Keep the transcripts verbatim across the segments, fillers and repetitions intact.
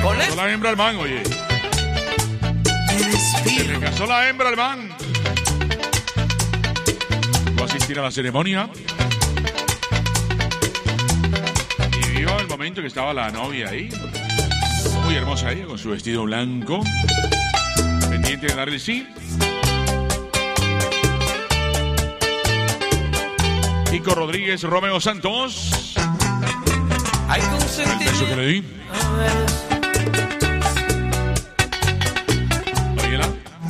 Con le casó la hembra al man, oye. Se le casó la hembra al man. Va a asistir a la ceremonia. Y vio el momento que estaba la novia ahí. Muy hermosa ella, con su vestido blanco. Pendiente de dar el sí. Kiko Rodríguez, Romeo Santos. Hay el beso que le di. Óyela.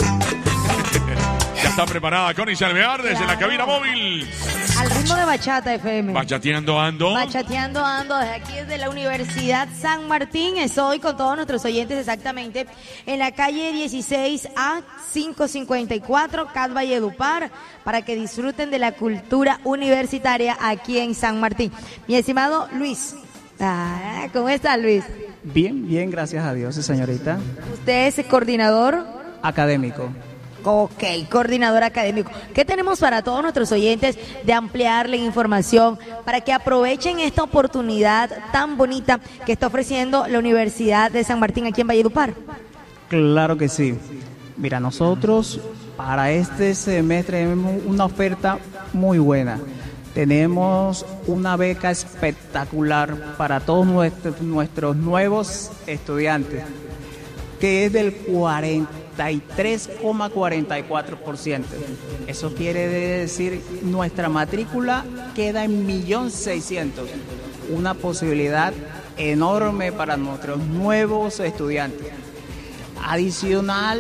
Ya está preparada Connie Salvear desde la cabina móvil. Al ritmo de bachata F M. Bachateando ando. Bachateando ando desde aquí, desde la Universidad San Martín. Estoy con todos nuestros oyentes exactamente en la calle dieciséis A quinientos cincuenta y cuatro, Cat Valledupar, para que disfruten de la cultura universitaria aquí en San Martín. Mi estimado Luis. Ah, ¿cómo está, Luis? Bien, bien, gracias a Dios, señorita. ¿Usted es coordinador? Académico. Ok, coordinador académico. ¿Qué tenemos para todos nuestros oyentes de ampliarle información para que aprovechen esta oportunidad tan bonita que está ofreciendo la Universidad de San Martín aquí en Valledupar? Claro que sí. Mira, nosotros para este semestre tenemos una oferta muy buena. Tenemos una beca espectacular para todos nuestros, nuestros nuevos estudiantes, que es del cuarenta y tres coma cuarenta y cuatro por ciento. Eso quiere decir nuestra matrícula queda en un millón seiscientos mil. Una posibilidad enorme para nuestros nuevos estudiantes. Adicional,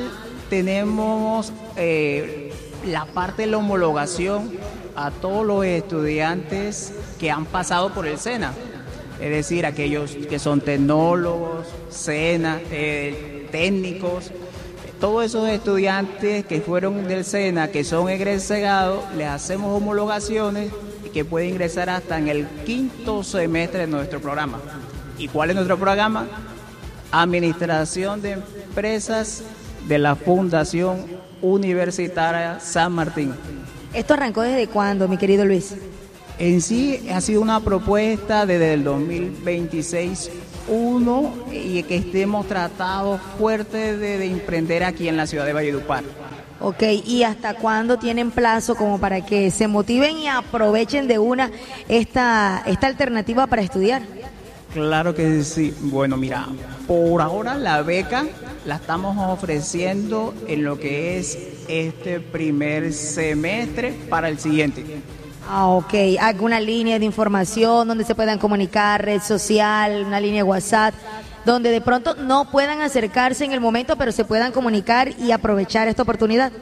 tenemos eh, la parte de la homologación a todos los estudiantes que han pasado por el SENA. Es decir, aquellos que son tecnólogos, SENA, eh, técnicos. Todos esos estudiantes que fueron del SENA, que son egresados, les hacemos homologaciones y que pueden ingresar hasta en el quinto semestre de nuestro programa. ¿Y cuál es nuestro programa? Administración de Empresas de la Fundación Universitaria San Martín. ¿Esto arrancó desde cuándo, mi querido Luis? En sí ha sido una propuesta desde el dos mil veintiséis uno y que estemos tratados fuertes de, de emprender aquí en la ciudad de Valledupar. Ok, ¿y hasta cuándo tienen plazo como para que se motiven y aprovechen de una esta, esta alternativa para estudiar? Claro que sí. Bueno, mira, por ahora la beca la estamos ofreciendo en lo que es este primer semestre para el siguiente. Ah, ok. ¿Alguna línea de información donde se puedan comunicar, red social, una línea de WhatsApp, donde de pronto no puedan acercarse en el momento, pero se puedan comunicar y aprovechar esta oportunidad?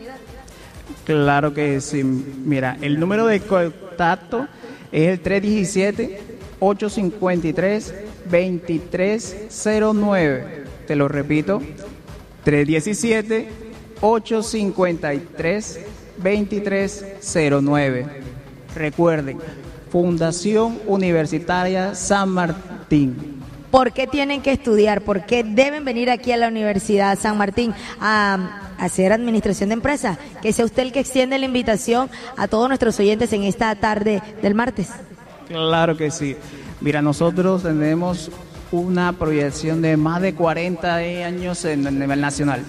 Claro que sí. Mira, el número de contacto es el tres uno siete, ocho cinco tres, dos tres cero nueve. Te lo repito, tres uno siete, ocho cinco tres, dos tres cero nueve. Recuerden, Fundación Universitaria San Martín. ¿Por qué tienen que estudiar? ¿Por qué deben venir aquí a la Universidad San Martín a, a hacer administración de empresas? Que sea usted el que extiende la invitación a todos nuestros oyentes en esta tarde del martes. Claro que sí. Mira, nosotros tenemos una proyección de más de cuarenta años en el nivel nacional.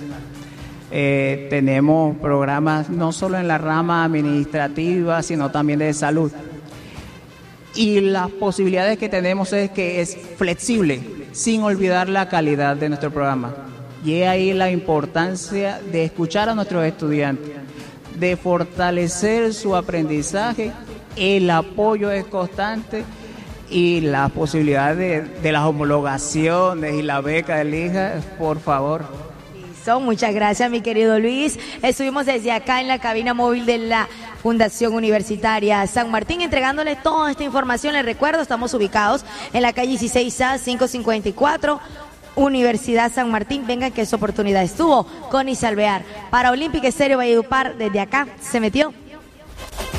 Eh, tenemos programas no solo en la rama administrativa, sino también de salud. Y las posibilidades que tenemos es que es flexible, sin olvidar la calidad de nuestro programa. Y es ahí la importancia de escuchar a nuestros estudiantes, de fortalecer su aprendizaje, el apoyo es constante y la posibilidad de, de las homologaciones y la beca del I J A, por favor. Muchas gracias, mi querido Luis. Estuvimos desde acá en la cabina móvil de la Fundación Universitaria San Martín entregándole toda esta información. Les recuerdo, estamos ubicados en la calle dieciséis A quinientos cincuenta y cuatro, Universidad San Martín. Vengan que esa oportunidad estuvo. Connie Salvear para Olímpica Estéreo Valledupar. Desde acá se metió